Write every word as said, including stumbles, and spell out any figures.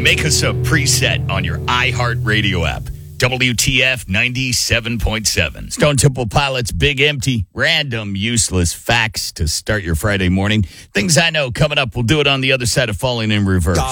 make us a preset on your iHeartRadio app. W T F ninety-seven point seven. Stone Temple Pilots, Big Empty, random, useless facts to start your Friday morning. Things I know coming up. We'll do it on the other side of Falling in Reverse.